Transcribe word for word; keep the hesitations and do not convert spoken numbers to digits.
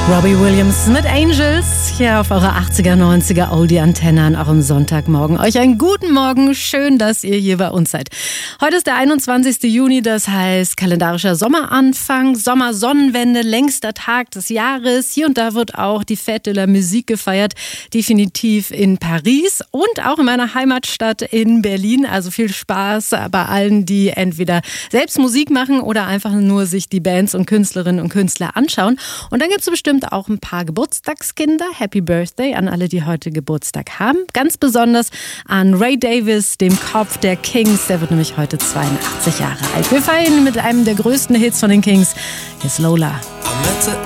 Robbie Williams mit Angels hier auf eurer achtziger, neunziger Oldie-Antenne an eurem Sonntagmorgen. Euch einen guten Morgen, schön, dass ihr hier bei uns seid. Heute ist der einundzwanzigster Juni, das heißt kalendarischer Sommeranfang, Sommersonnenwende, längster Tag des Jahres. Hier und da wird auch die Fête de la Musique gefeiert, definitiv in Paris und auch in meiner Heimatstadt in Berlin. Also viel Spaß bei allen, die entweder selbst Musik machen oder einfach nur sich die Bands und Künstlerinnen und Künstler anschauen. Und dann gibt es bestimmt auch ein paar Geburtstagskinder. Happy Birthday an alle, die heute Geburtstag haben. Ganz besonders an Ray Davies, dem Kopf der Kings. Der wird nämlich heute zweiundachtzig Jahre alt. Wir feiern mit einem der größten Hits von den Kings. Hier ist Lola. I met her